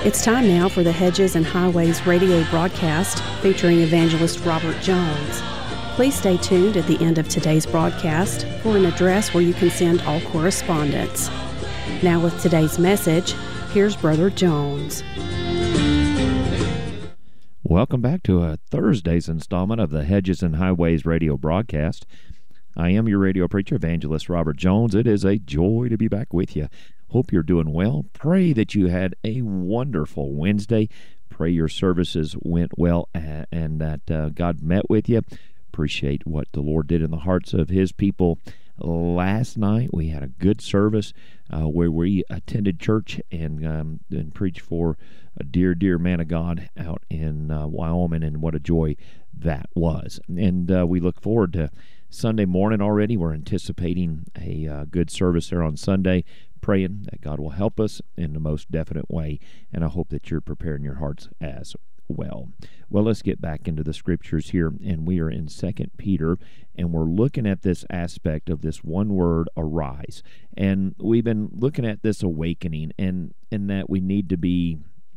It's time now for the Hedges and Highways radio broadcast featuring evangelist Robert Jones. Please stay tuned at the end of today's broadcast for an address where you can send all correspondence. Now with today's message, here's Brother Jones. Welcome back to a Thursday's installment of the Hedges and Highways radio broadcast. I am your radio preacher, evangelist Robert Jones. It is a joy to be back with you. Hope you're doing well. Pray that you had a wonderful Wednesday. Pray your services went well and that God met with you. Appreciate what the Lord did in the hearts of His people. Last night we had a good service where we attended church and preached for a dear man of God out in Wyoming, and what a joy that was. And we look forward to Sunday morning already. We're anticipating a good service there on Sunday, praying that God will help us in the most definite way, and I hope that you're preparing your hearts as well. Well, let's get back into the scriptures here, and we are in 2 Peter, and we're looking at this aspect of this one word, arise. And we've been looking at this awakening, and that we need to be,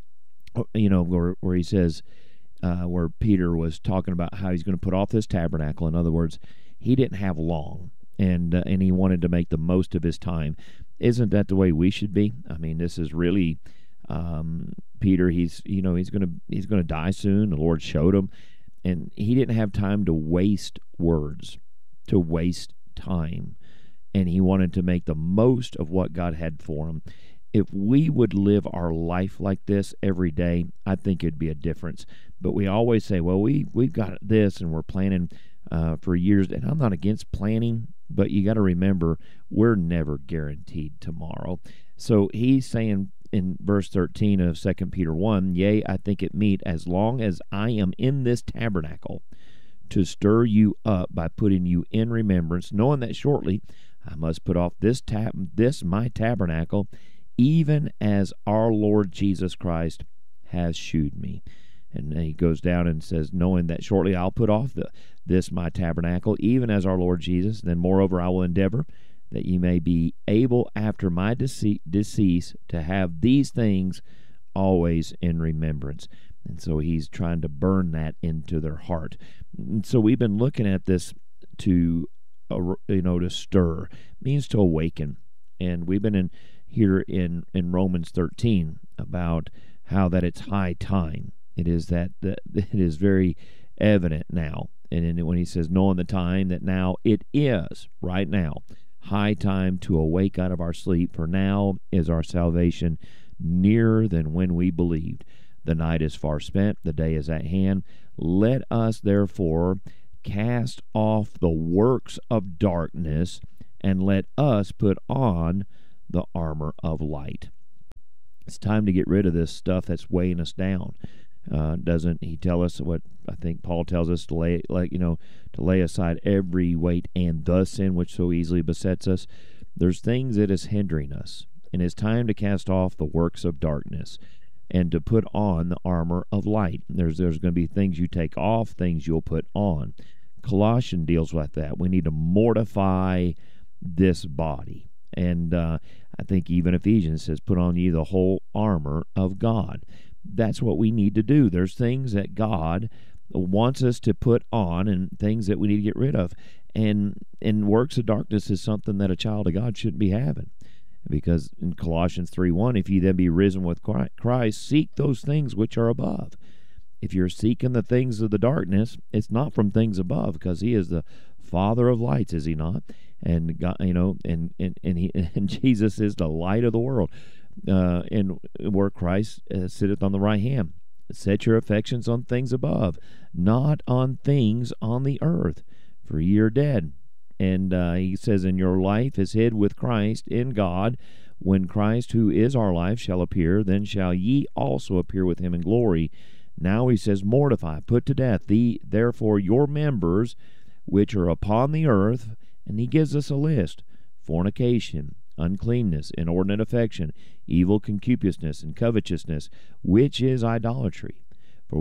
where he says, where Peter was talking about how he's going to put off this tabernacle. In other words, he didn't have long, and he wanted to make the most of his time. Isn't that the way we should be? I mean, this is really Peter. He's going to die soon. The Lord showed him, and he didn't have time to waste words, to waste time, and he wanted to make the most of what God had for him. If we would live our life like this every day, I think it'd be a difference. But we always say, well, we've got this, and we're planning for years. And I'm not against planning, but you got to remember, we're never guaranteed tomorrow. So he's saying in verse 13 of 2 Peter 1, yea, I think it meet, as long as I am in this tabernacle, to stir you up by putting you in remembrance, knowing that shortly I must put off this my tabernacle, even as our Lord Jesus Christ has shewed me. And then he goes down and says, knowing that shortly I'll put off this my tabernacle, even as our Lord Jesus. Then moreover I will endeavor that ye may be able after my decease to have these things always in remembrance. And so he's trying to burn that into their heart. And so we've been looking at this to stir. It means to awaken. And we've been here in Romans 13 about how that it's high time. It is that it is very evident now. And when he says, knowing the time, that now it is, right now, high time to awake out of our sleep, for now is our salvation nearer than when we believed. The night is far spent, the day is at hand. Let us therefore cast off the works of darkness, and let us put on the armor of light. It's time to get rid of this stuff that's weighing us down. Doesn't he tell us what I think Paul tells us, to lay aside every weight and the sin which so easily besets us? There's things that is hindering us, and it's time to cast off the works of darkness and to put on the armor of light. There's going to be things you take off, things you'll put on. Colossians deals with that. We need to mortify this body. And I think even Ephesians says, put on ye the whole armor of God. That's what we need to do. There's things that God wants us to put on and things that we need to get rid of. And works of darkness is something that a child of God shouldn't be having. Because in Colossians 3:1, if ye then be risen with Christ, seek those things which are above. If you're seeking the things of the darkness, it's not from things above, because He is the Father of lights, is He not? And God, and Jesus is the light of the world. And where Christ sitteth on the right hand. Set your affections on things above, not on things on the earth, for ye are dead. And he says, and your life is hid with Christ in God. When Christ, who is our life, shall appear, then shall ye also appear with him in glory. Now he says, mortify, put to death, therefore your members which are upon the earth. And he gives us a list: fornication, uncleanness, inordinate affection, evil concupiscence, and covetousness, which is idolatry. For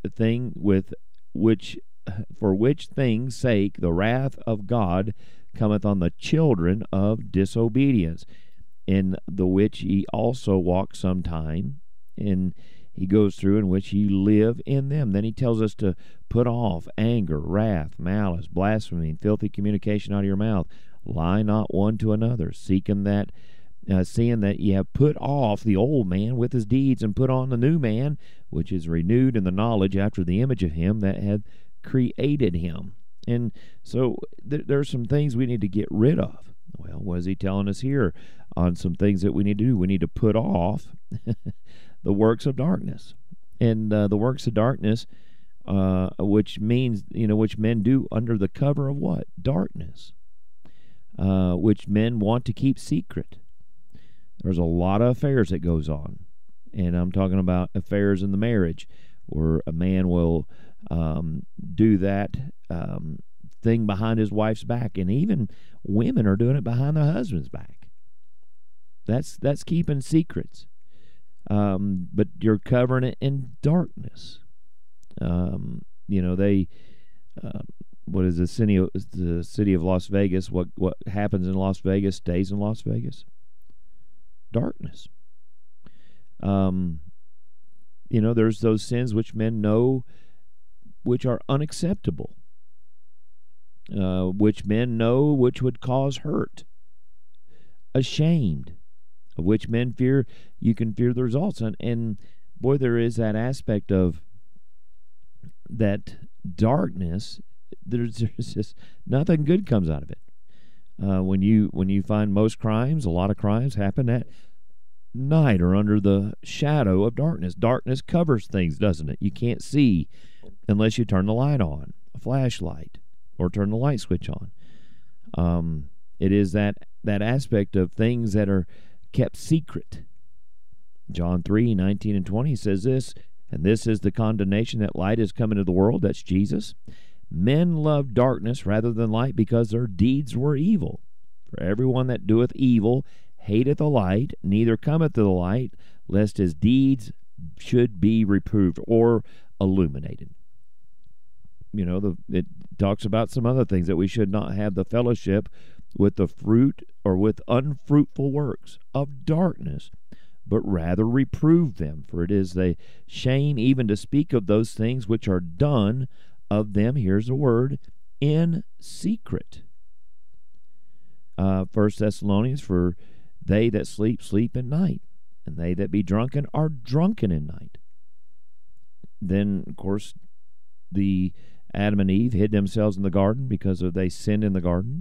which things' sake the wrath of God cometh on the children of disobedience, in the which ye also walked sometime And he goes through in which you live in them. Then he tells us to put off anger, wrath, malice, blasphemy, and filthy communication out of your mouth. Lie not one to another, seeing that ye have put off the old man with his deeds, and put on the new man, which is renewed in the knowledge after the image of him that had created him. And so there are some things we need to get rid of. Well, what is he telling us here on some things that we need to do? We need to put off the works of darkness. And the works of darkness, which means, which men do under the cover of what? Darkness. Which men want to keep secret. There's a lot of affairs that goes on. And I'm talking about affairs in the marriage, where a man will do that thing behind his wife's back, and even women are doing it behind their husband's back. That's keeping secrets, but you're covering it in darkness. They what is the city of Las Vegas? What happens in Las Vegas stays in Las Vegas. Darkness. There's those sins which men know, which are unacceptable, which men know which would cause hurt, ashamed, of which men fear, you can fear the results. And boy, there is that aspect of that darkness. There's just nothing good comes out of it. When you find most crimes, a lot of crimes happen at night or under the shadow of darkness. Darkness covers things, doesn't it? You can't see unless you turn the light on, a flashlight, or turn the light switch on. It is that aspect of things that are kept secret. John 3:19 and 20 says this, and this is the condemnation, that light is come into the world, that's Jesus. Men love darkness rather than light, because their deeds were evil. For everyone that doeth evil hateth the light, neither cometh to the light, lest his deeds should be reproved or illuminated. It talks about some other things, that we should not have the fellowship with the fruit or with unfruitful works of darkness, but rather reprove them. For it is the shame even to speak of those things which are done of them, here's the word, in secret. 1 Thessalonians, for they that sleep, sleep at night, and they that be drunken are drunken in night. Then, of course, the Adam and Eve hid themselves in the garden because they sinned in the garden.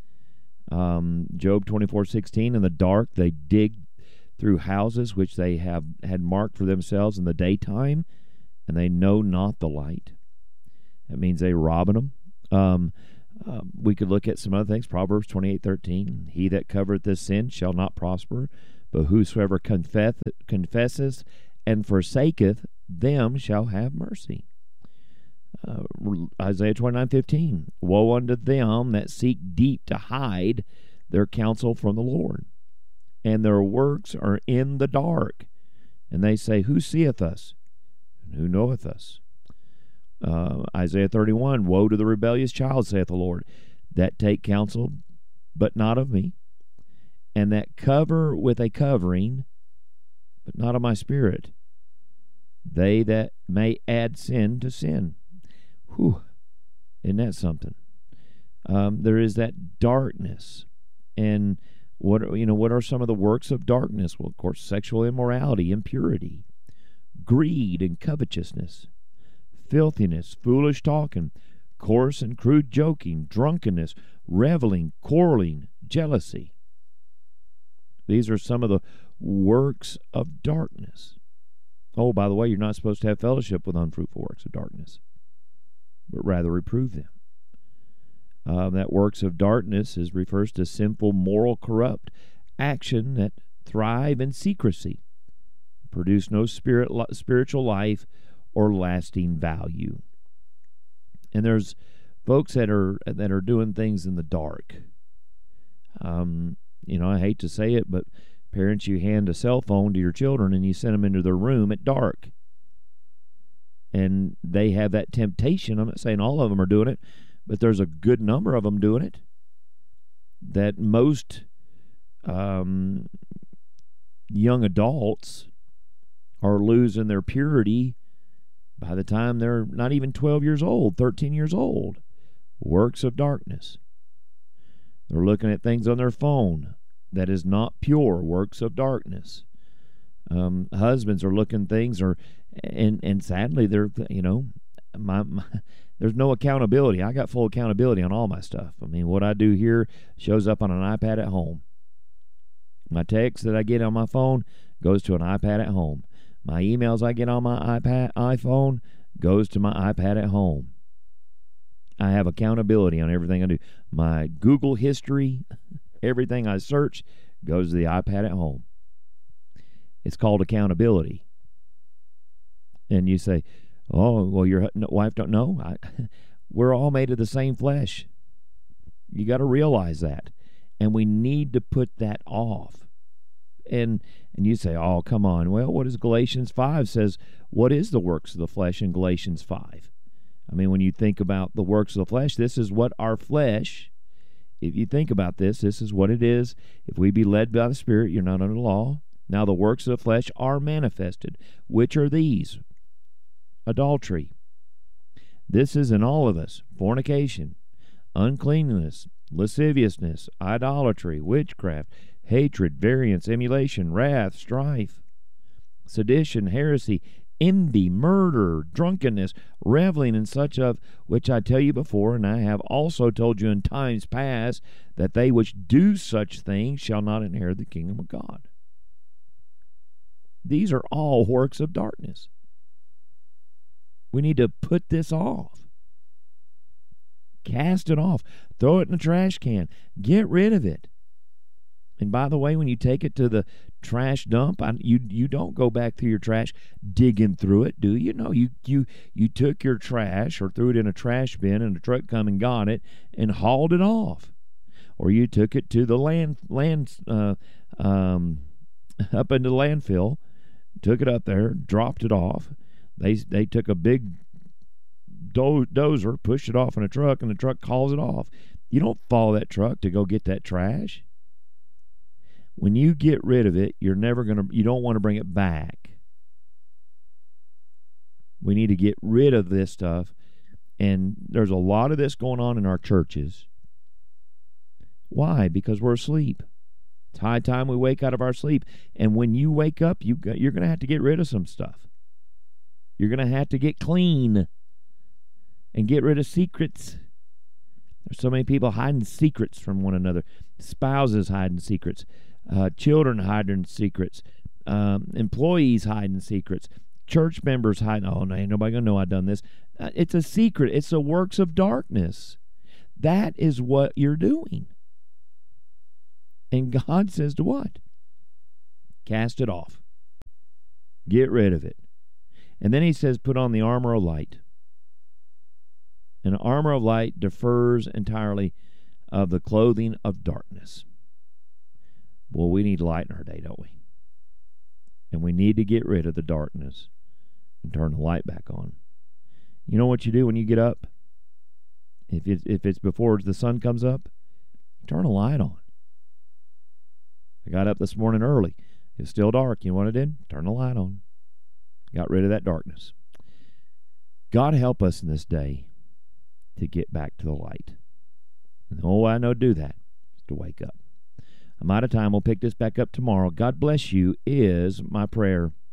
Job 24:16, in the dark they dig through houses which they had marked for themselves in the daytime, and they know not the light. That means they robbing them. We could look at some other things. Proverbs 28:13, he that covereth his sin shall not prosper, but whosoever confesseth and forsaketh them shall have mercy. Isaiah 29:15, woe unto them that seek deep to hide their counsel from the Lord, and their works are in the dark, and they say, who seeth us, and who knoweth us? Isaiah 31, woe to the rebellious child, saith the Lord, that take counsel, but not of me, and that cover with a covering, but not of my spirit, they that may add sin to sin. Whew, isn't that something? There is that darkness. And what are some of the works of darkness? Well, of course, sexual immorality, impurity, greed and covetousness, filthiness, foolish talking, coarse and crude joking, drunkenness, reveling, quarreling, jealousy. These are some of the works of darkness. Oh, by the way, you're not supposed to have fellowship with unfruitful works of darkness, but rather reprove them. That works of darkness refers to sinful, moral, corrupt action that thrive in secrecy, produce no spiritual life or lasting value. And there's folks that are doing things in the dark. I hate to say it, but parents, you hand a cell phone to your children and you send them into their room at dark. And they have that temptation. I'm not saying all of them are doing it, but there's a good number of them doing it. That most young adults are losing their purity by the time they're not even 12 years old, 13 years old. Works of darkness. They're looking at things on their phone that is not pure. Works of darkness. Husbands are looking things, and sadly, they're there's no accountability. I got full accountability on all my stuff. I mean, what I do here shows up on an iPad at home. My text that I get on my phone goes to an iPad at home. My emails I get on my iPhone goes to my iPad at home. I have accountability on everything I do. My Google history, everything I search goes to the iPad at home. It's called accountability. And you say, oh, well, your wife don't know. We're all made of the same flesh. You got to realize that. And we need to put that off. And you say, oh, come on. Well, what does Galatians 5 says? What is the works of the flesh in Galatians 5? I mean, when you think about the works of the flesh, this is what our flesh, if you think about this is what it is. If we be led by the Spirit, you're not under the law. Now the works of the flesh are manifested. Which are these? Adultery. This is in all of us. Fornication, uncleanness, lasciviousness, idolatry, witchcraft, hatred, variance, emulation, wrath, strife, sedition, heresy, envy, murder, drunkenness, reveling, and such of which I tell you before, and I have also told you in times past, that they which do such things shall not inherit the kingdom of God. These are all works of darkness. We need to put this off. Cast it off. Throw it in the trash can. Get rid of it. And by the way, when you take it to the trash dump, you don't go back through your trash digging through it, do you? No, you took your trash or threw it in a trash bin, and the truck come and got it and hauled it off. Or you took it to the land up into the landfill, took it up there, dropped it off. They took a big dozer, pushed it off in a truck, and the truck hauls it off. You don't follow that truck to go get that trash. When you get rid of it, you don't want to bring it back. We need to get rid of this stuff. And there's a lot of this going on in our churches. Why? Because we're asleep. It's high time we wake out of our sleep. And when you wake up, you're going to have to get rid of some stuff. You're going to have to get clean and get rid of secrets. There's so many people hiding secrets from one another. Spouses hiding secrets. Children hiding secrets. Employees hiding secrets. Church members hiding. Oh, no, ain't nobody going to know I done this. It's a secret. It's the works of darkness. That is what you're doing. And God says to what? Cast it off. Get rid of it. And then he says, put on the armor of light. And the armor of light differs entirely of the clothing of darkness. Well, we need light in our day, don't we? And we need to get rid of the darkness and turn the light back on. You know what you do when you get up? If it's before the sun comes up, turn a light on. I got up this morning early. It was still dark. You know what I did? Turn the light on. Got rid of that darkness. God help us in this day to get back to the light. And the only way I know to do that is to wake up. I'm out of time. We'll pick this back up tomorrow. God bless you is my prayer.